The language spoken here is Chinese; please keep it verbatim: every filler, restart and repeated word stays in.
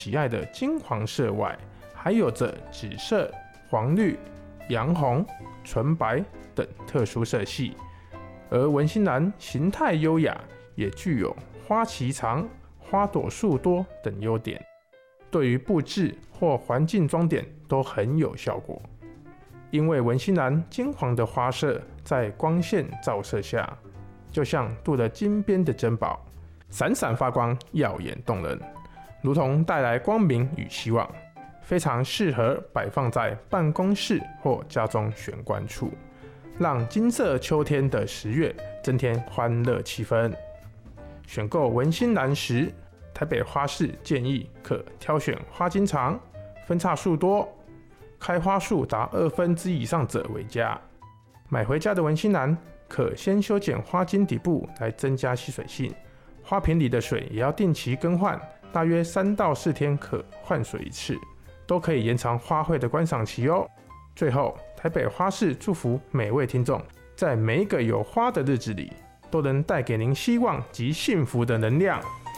喜爱的金黄色外，还有着紫色、黄绿、洋红、纯白等特殊色系。而文心兰形态优雅，也具有花期长、花朵数多等优点，对于布置或环境装点都很有效果。因为文心兰金黄的花色在光线照射下，就像镀了金边的珍宝，闪闪发光，耀眼动人，如同带来光明与希望，非常适合摆放在办公室或家中玄关处，让金色秋天的十月增添欢乐气氛。选购文心兰时，台北花市建议可挑选花茎长、分叉数多、开花数达二分之以上者为佳。买回家的文心兰可先修剪花茎底部来增加吸水性，花瓶里的水也要定期更换，大约三到四天可换水一次，都可以延长花卉的观赏期哦。最后，台北花市祝福每位听众，在每一个有花的日子里，都能带给您希望及幸福的能量。